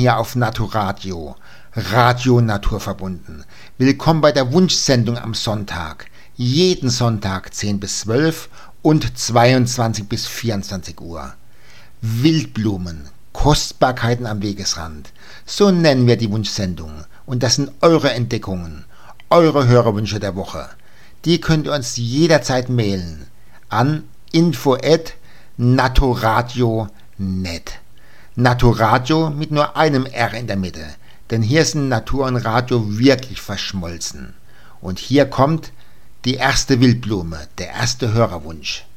hier auf Naturadio, Radio Naturverbunden. Willkommen bei der Wunschsendung am Sonntag. Jeden Sonntag 10 bis 12 und 22 bis 24 Uhr. Wildblumen, Kostbarkeiten am Wegesrand. So nennen wir die Wunschsendung. Und das sind eure Entdeckungen, eure Hörerwünsche der Woche. Die könnt ihr uns jederzeit mailen an info@naturadio.net. Naturadio mit nur einem R in der Mitte, denn hier sind Natur und Radio wirklich verschmolzen. Und hier kommt die erste Wildblume, der erste Hörerwunsch.